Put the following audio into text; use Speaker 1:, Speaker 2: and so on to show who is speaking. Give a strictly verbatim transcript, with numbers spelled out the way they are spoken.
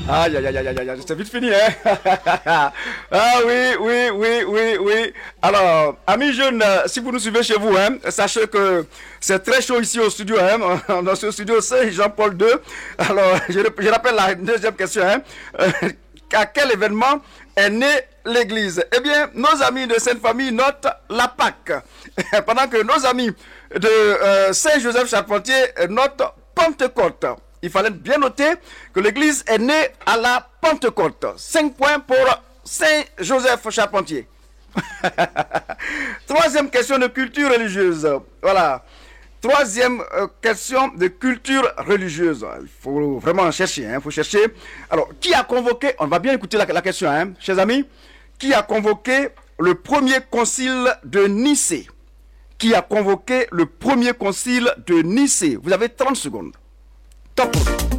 Speaker 1: Aïe, aïe, aïe, aïe, aïe, aïe, c'est vite fini, hein. Ah oui, oui, oui, oui, oui. Alors, amis jeunes, euh, si vous nous suivez chez vous, hein, sachez que c'est très chaud ici au studio, hein, dans ce studio c'est Jean-Paul deux. Alors, je, je rappelle la deuxième question, hein. Euh, à quel événement est née l'église? Eh bien, nos amis de Sainte-Famille notent la Pâque, pendant que nos amis de euh, Saint-Joseph-Charpentier notent Pentecôte. Il fallait bien noter que l'église est née à la Pentecôte. Cinq points pour Saint-Joseph-Charpentier. Troisième question de culture religieuse. Voilà. Troisième euh, question de culture religieuse. Il faut vraiment chercher. Il hein, faut chercher. Alors, qui a convoqué, on va bien écouter la, la question, hein, chers amis. Qui a convoqué le premier concile de Nicée? Qui a convoqué le premier concile de Nicée? Vous avez trente secondes. Top.